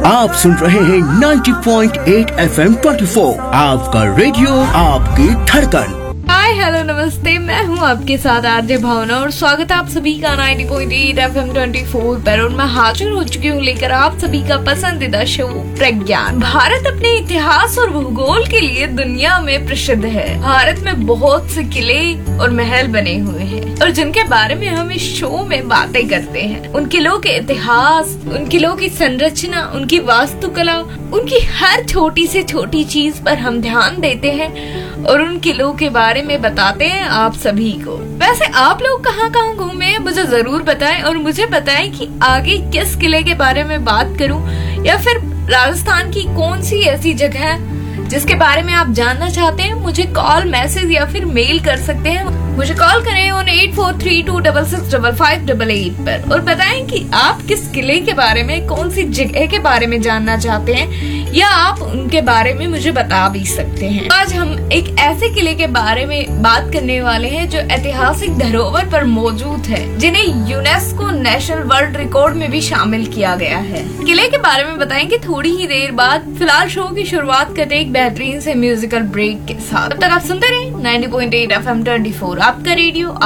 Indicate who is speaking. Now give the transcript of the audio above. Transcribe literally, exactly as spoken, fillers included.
Speaker 1: आप सुन रहे हैं ninety point eight F M चौबीस, आपका रेडियो आपकी धड़कन।
Speaker 2: हाय हेलो नमस्ते, मैं हूँ आपके साथ आरजे भावना और स्वागत है आप सभी का ninety point eight F M चौबीस पर। और मैं हाजिर हो चुकी हूँ लेकर आप सभी का पसंदीदा शो प्रज्ञान। भारत अपने इतिहास और भूगोल के लिए दुनिया में प्रसिद्ध है। भारत में बहुत से किले और महल बने हुए हैं और जिनके बारे में हम इस शो में बातें करते हैं। उन किलों के इतिहास, उन किलों की संरचना, उनकी वास्तुकला, उनकी हर छोटी से छोटी चीज पर हम ध्यान देते हैं और उन किलों के बारे में बताते हैं आप सभी को। वैसे आप लोग कहाँ कहाँ घूमे मुझे जरूर बताएं और मुझे बताएं कि आगे किस किले के बारे में बात करूं या फिर राजस्थान की कौन सी ऐसी जगह है जिसके बारे में आप जानना चाहते हैं। मुझे कॉल, मैसेज या फिर मेल कर सकते हैं। मुझे कॉल करें on eight four three to double six double five double eight पर और बताएं कि आप किस किले के बारे में, कौन सी जगह के बारे में जानना चाहते हैं या आप उनके बारे में मुझे बता भी सकते हैं। आज हम एक ऐसे किले के बारे में बात करने वाले हैं जो ऐतिहासिक धरोहर पर मौजूद है, जिन्हें यूनेस्को नेशनल वर्ल्ड रिकॉर्ड में भी शामिल किया गया है। किले के बारे में बताएंगे थोड़ी ही देर बाद। फिलहाल शो की शुरुआत करते एक बेहतरीन से म्यूजिकल ब्रेक के साथ। तब तक आप सुनते रहे ninety point eight F M चौबीस, आपका रेडियो